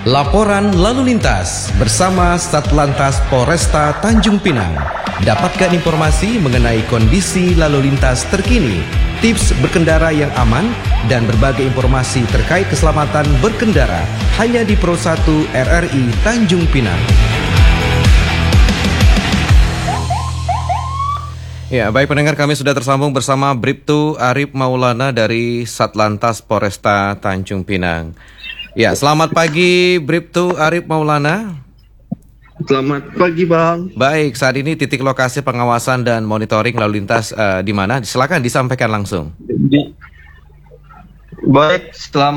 Laporan lalu lintas bersama Satlantas Polresta Tanjung Pinang. Dapatkan informasi mengenai kondisi lalu lintas terkini, tips berkendara yang aman, dan berbagai informasi terkait keselamatan berkendara hanya di Pro 1 RRI Tanjung Pinang. Ya, baik pendengar, kami sudah tersambung bersama Bribtu Arif Maulana dari Satlantas Polresta Tanjung Pinang. Ya, selamat pagi Bribtu Arif Maulana. Selamat pagi Bang. Baik, saat ini titik lokasi pengawasan dan monitoring lalu lintas di mana? Silakan disampaikan langsung. Baik, selamat